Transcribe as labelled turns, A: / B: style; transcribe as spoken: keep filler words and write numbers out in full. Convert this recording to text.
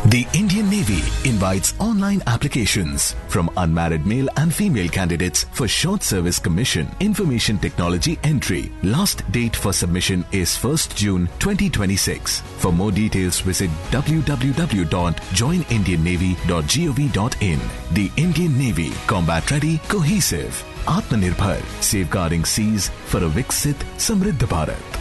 A: The Indian Navy invites online applications from unmarried male and female candidates for short service commission information technology entry. Last date for submission is first June twenty twenty-six. For more details, visit w w w dot join indian navy dot gov dot in. The Indian Navy, combat ready, cohesive, Atmanirbhar, safeguarding seas for a Viksit Samriddh Bharat.